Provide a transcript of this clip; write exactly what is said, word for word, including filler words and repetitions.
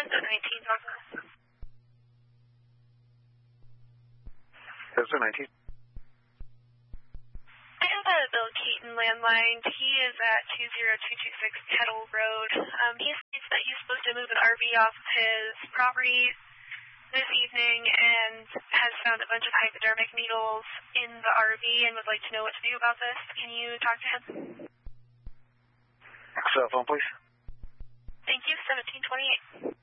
nineteen, Northwest. Desert nineteen. I have a Bill Keaton landline. He is at two zero two two six Kettle Road. Um, he states that he's supposed to move an R V off of his property this evening and has found a bunch of hypodermic needles in the R V and would like to know what to do about this. Can you talk to him? Cell phone, please. Thank you, seventeen twenty-eight.